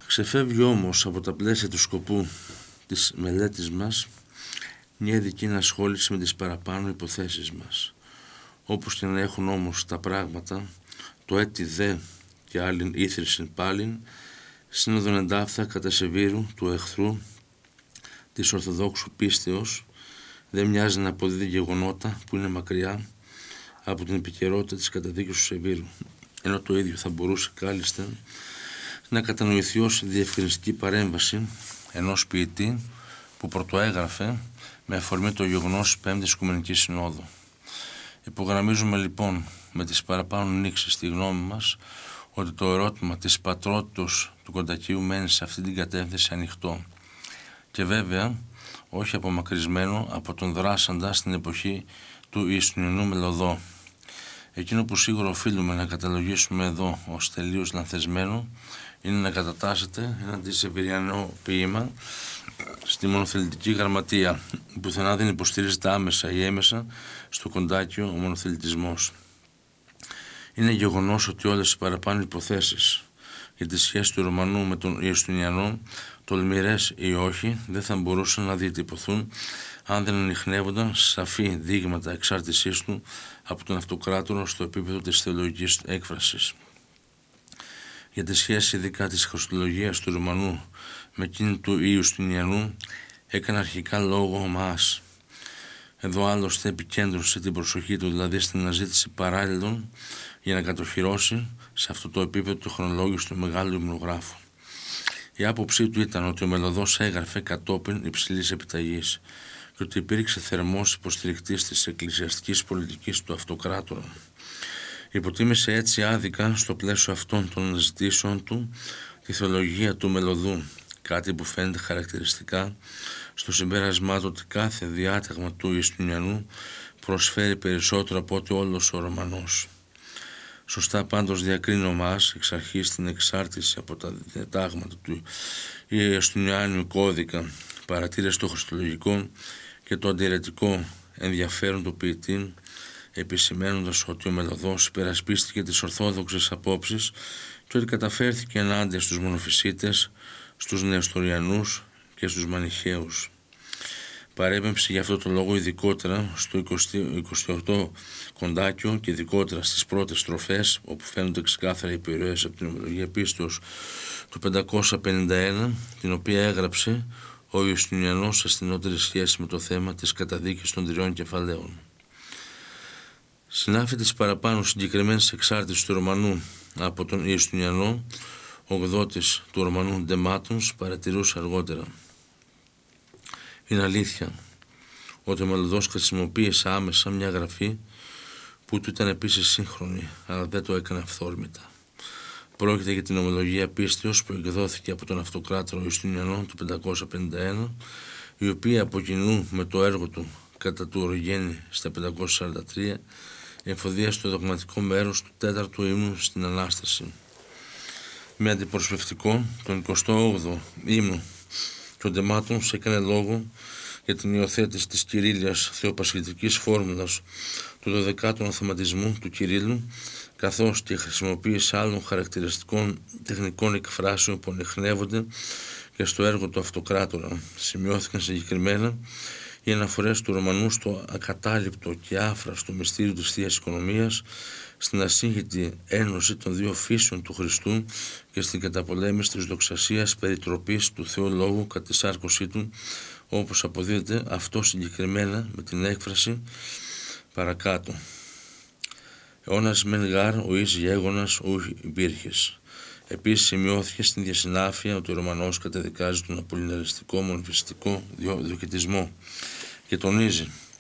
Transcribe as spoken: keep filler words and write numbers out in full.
Ξεφεύγει όμως από τα πλαίσια του σκοπού της μελέτης μας μια ειδική ενασχόληση με τις παραπάνω υποθέσεις μας. Όπως και να έχουν όμως τα πράγματα, το έτι δε και άλλην ήθρησιν πάλιν, σύνοδον εντάφθα κατά σεβήρου του εχθρού της Ορθοδόξου πίστεως, δεν μοιάζει να αποδίδει γεγονότα που είναι μακριά από την επικαιρότητα της καταδίκης του Σεβήρου, ενώ το ίδιο θα μπορούσε κάλλιστα να κατανοηθεί ως διευκρινιστική παρέμβαση ενός ποιητή που πρωτοέγραφε με αφορμή το γεγονός της Πέμπτης Οικουμενικής Συνόδου. Υπογραμμίζουμε λοιπόν με τις παραπάνω νήξεις στη γνώμη μας ότι το ερώτημα της πατρότητος του Κοντακίου μένει σε αυτή την κατεύθυνση ανοιχτό και βέβαια όχι απομακρυσμένο από τον δράσαντα στην εποχή του Ιουστινιανού Μελωδό. Εκείνο που σίγουρα οφείλουμε να καταλογίσουμε εδώ ως τελείως λανθασμένο είναι να κατατάσσεται ένα αντισεβηριανό ποίημα στη μονοθελητική γραμματεία, που πουθενά δεν υποστηρίζεται άμεσα ή έμεσα στο Κοντάκιο ο μονοθελητισμός. Είναι γεγονός ότι όλες οι παραπάνω υποθέσεις για τη σχέση του Ρωμανού με τον Ιουστινιανό, τολμηρές ή όχι, δεν θα μπορούσαν να διατυπωθούν αν δεν ανιχνεύονταν σαφή δείγματα εξάρτησής του από τον αυτοκράτορο στο επίπεδο της θεολογικής έκφρασης. Για τη σχέση ειδικά της χριστολογίας του Ρωμανού με εκείνη του Ιουστινιανού έκανε αρχικά λόγο ο Μаас. Εδώ άλλωστε επικέντρωσε την προσοχή του δηλαδή στην αναζήτηση παράλληλων για να κατοχυρώσει σε αυτό το επίπεδο το χρονολόγιο του μεγάλου υμνογράφου. Η άποψή του ήταν ότι ο Μελωδός έγραφε κατόπιν υψηλής επιταγής και ότι υπήρξε θερμός υποστηρικτής της εκκλησιαστικής πολιτικής του αυτοκράτορα. Υποτίμησε έτσι άδικα στο πλαίσιο αυτών των αναζητήσεων του τη θεολογία του Μελωδού, κάτι που φαίνεται χαρακτηριστικά στο συμπέρασμά του ότι κάθε διάταγμα του Ιουστινιανού προσφέρει περισσότερο από ό,τι όλος ο Ρωμανός. Σωστά πάντως διακρίνει ο Μάς εξ αρχής την εξάρτηση από τα διατάγματα του Ιουστινιάνιου κώδικα, παρατήρηση των χριστολογικών και το αντιαιρετικό ενδιαφέρον του ποιητή, επισημαίνοντας ότι ο Μελωδός υπερασπίστηκε τις ορθόδοξες απόψεις και ότι καταφέρθηκε ενάντια στους μονοφυσίτες, στους νεοστοριανούς και στους μανιχαίους. Παρέπεμψε για αυτό το λόγο ειδικότερα στο είκοσι οκτώ Κοντάκιο και ειδικότερα στις πρώτες στροφές, όπου φαίνονται ξεκάθαρα οι περιοχές από την ομολογία πίστεως του πεντακόσια πενήντα ένα, την οποία έγραψε ο Ιουστινιανός σε στενότερη σχέση με το θέμα της καταδίκης των τριών κεφαλαίων. Συνάφη της παραπάνω συγκεκριμένης εξάρτησης του Ρωμανού από τον Ιουστινιανό, ο εκδότης του Ρωμανού Ντεμάτονς παρατηρούσε αργότερα. Είναι αλήθεια ότι ο Μελωδός χρησιμοποίησε άμεσα μια γραφή που του ήταν επίσης σύγχρονη, αλλά δεν το έκανε αυθόρμητα. Πρόκειται για την ομολογία πίστεως που εκδόθηκε από τον αυτοκράτορο Ιουστινιανό του πεντακόσια πενήντα ένα, η οποία από κοινού με το έργο του κατά του Οριγένη στα πεντακόσια σαράντα τρία εφοδίασε το δογματικό μέρος του τέταρτου ύμνου στην Ανάσταση. Με αντιπροσωπευτικό τον εικοστό όγδοο ύμνο και ο Ντεμάτονς έκανε λόγο για την υιοθέτηση της Κυρίλιας θεοπασχετικής φόρμουλας του δωδεκάτου ανθεματισμού του Κυρίλλου, καθώς και χρησιμοποίηση άλλων χαρακτηριστικών τεχνικών εκφράσεων που ανιχνεύονται και στο έργο του αυτοκράτορα. Σημειώθηκαν συγκεκριμένα οι αναφορές του Ρωμανού στο ακατάληπτο και άφραστο μυστήριο της Θείας Οικονομίας, στην ασύγχυτη ένωση των δύο φύσεων του Χριστού και στην καταπολέμηση της δοξασίας περιτροπής του Θεού Λόγου κατά τη σάρκωσή του, όπως αποδίδεται αυτό συγκεκριμένα με την έκφραση παρακάτω. «Αιώνας μεν γάρ, ο εις γέγονας ου υπήρχες». Επίσης σημειώθηκε στην διασυνάφεια ότι ο Ρωμανός καταδικάζει τον απολυναριστικό μονοφιστικό διοικητισμό και τονίζει